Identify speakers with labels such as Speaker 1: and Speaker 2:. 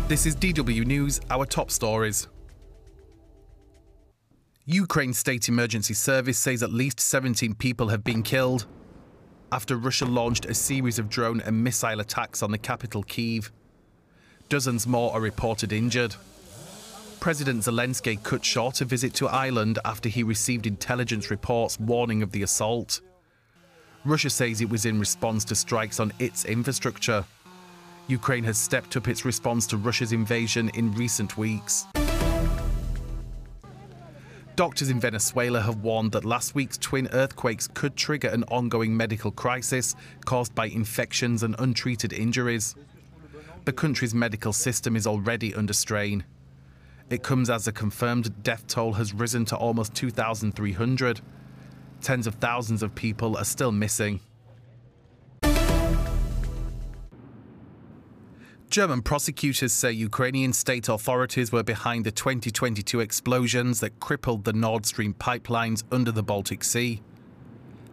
Speaker 1: This is DW News, our top stories. Ukraine State Emergency Service says at least 17 people have been killed after Russia launched a series of drone and missile attacks on the capital Kyiv. Dozens more are reported injured. President Zelensky cut short a visit to Ireland after he received intelligence reports warning of the assault. Russia says it was in response to strikes on its infrastructure. Ukraine has stepped up its response to Russia's invasion in recent weeks. Doctors in Venezuela have warned that last week's twin earthquakes could trigger an ongoing medical crisis caused by infections and untreated injuries. The country's medical system is already under strain. It comes as a confirmed death toll has risen to almost 2,300. Tens of thousands of people are still missing. German prosecutors say Ukrainian state authorities were behind the 2022 explosions that crippled the Nord Stream pipelines under the Baltic Sea.